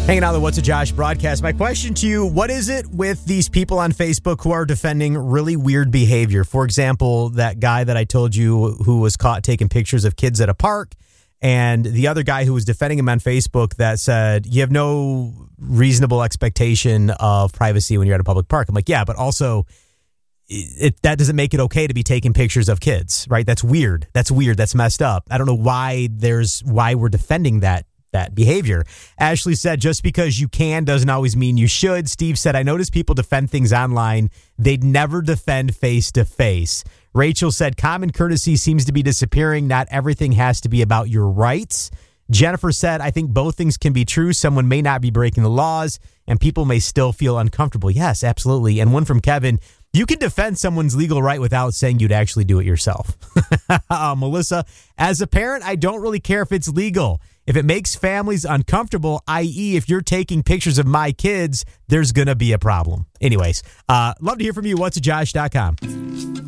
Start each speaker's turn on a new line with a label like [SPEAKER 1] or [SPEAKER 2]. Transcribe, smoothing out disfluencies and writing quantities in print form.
[SPEAKER 1] Hanging out on the What's a Josh broadcast. My question to you, what is it with these people on Facebook who are defending really weird behavior? For example, that guy that I told you who was caught taking pictures of kids at a park, and the other guy who was defending him on Facebook that said, you have no reasonable expectation of privacy when you're at a public park. I'm like, yeah, but also that doesn't make it okay to be taking pictures of kids, right? That's weird. That's messed up. I don't know why we're defending that behavior. Ashley said, just because you can doesn't always mean you should. Steve said, I notice people defend things online. They'd never defend face to face. Rachel said, common courtesy seems to be disappearing. Not everything has to be about your rights. Jennifer said, I think both things can be true. Someone may not be breaking the laws and people may still feel uncomfortable. Yes, absolutely. And one from Kevin, you can defend someone's legal right without saying you'd actually do it yourself. Melissa, as a parent, I don't really care if it's legal. If it makes families uncomfortable, i.e. if you're taking pictures of my kids, there's going to be a problem. Anyways, love to hear from you. Whatsajosh.com.